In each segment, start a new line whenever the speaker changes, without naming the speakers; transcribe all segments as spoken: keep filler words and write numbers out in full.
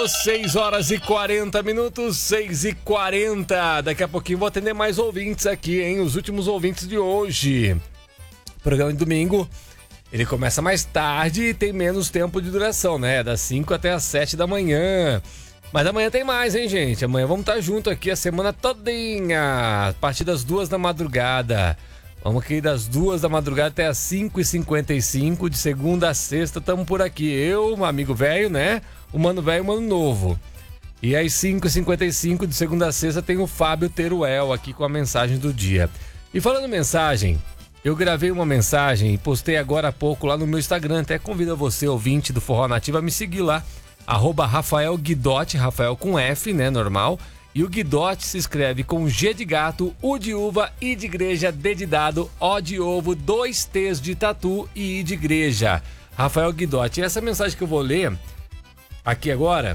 seis horas e quarenta minutos, seis e quarenta. Daqui a pouquinho vou atender mais ouvintes aqui, hein? Os últimos ouvintes de hoje. Programa de domingo, ele começa mais tarde e tem menos tempo de duração, né? Das cinco até as sete da manhã. Mas amanhã tem mais, hein, gente? Amanhã vamos estar junto aqui a semana todinha, a partir das duas da madrugada. Vamos aqui das duas da madrugada até as cinco e cinquenta e cinco, de segunda a sexta, estamos por aqui. Eu, um amigo velho, né? O mano velho e o mano novo. E às cinco e cinquenta e cinco, de segunda a sexta, tem o Fábio Teruel aqui com a mensagem do dia. E falando mensagem, eu gravei uma mensagem e postei agora há pouco lá no meu Instagram. Até convido você, ouvinte do Forró Nativa, a me seguir lá. Arroba Rafael Guidotti, Rafael com F, né? Normal. E o Guidotti se escreve com G de gato, U de uva, I de igreja, D de dado, O de ovo, dois T's de tatu e I de igreja. Rafael Guidotti. E essa mensagem que eu vou ler aqui agora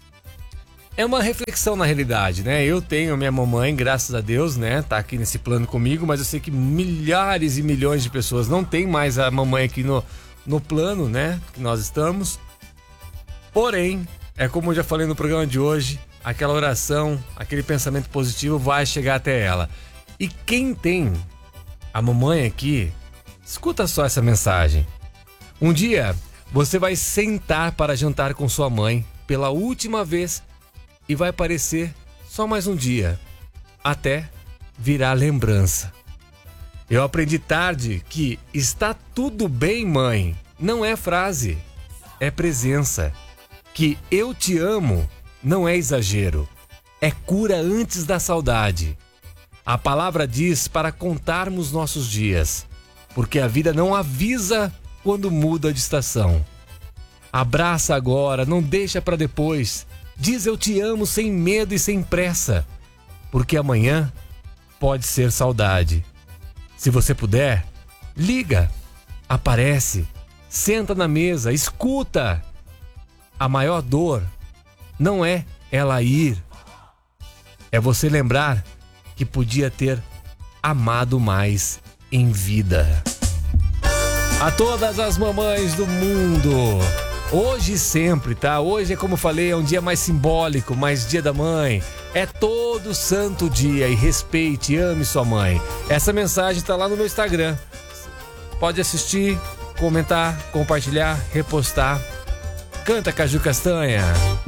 é uma reflexão na realidade, né? Eu tenho minha mamãe, graças a Deus, né? Tá aqui nesse plano comigo, mas eu sei que milhares e milhões de pessoas não tem mais a mamãe aqui no, no plano, né? Que nós estamos. Porém, é como eu já falei no programa de hoje, aquela oração, aquele pensamento positivo vai chegar até ela. E quem tem a mamãe aqui, escuta só essa mensagem. Um dia, você vai sentar para jantar com sua mãe pela última vez e vai parecer só mais um dia, até virar lembrança. Eu aprendi tarde que está tudo bem, mãe, não é frase, é presença. Que eu te amo não é exagero, é cura antes da saudade. A palavra diz para contarmos nossos dias, porque a vida não avisa quando muda de estação. Abraça agora, não deixa para depois. Diz eu te amo sem medo e sem pressa, porque amanhã pode ser saudade. Se você puder, liga, aparece, senta na mesa, escuta. A maior dor não é ela ir, é você lembrar que podia ter amado mais em vida. A todas as mamães do mundo, hoje e sempre, tá? Hoje é como eu falei, é um dia mais simbólico, mais dia da mãe. É todo santo dia e respeite, ame sua mãe. Essa mensagem tá lá no meu Instagram. Pode assistir, comentar, compartilhar, repostar. Canta, Caju Castanha.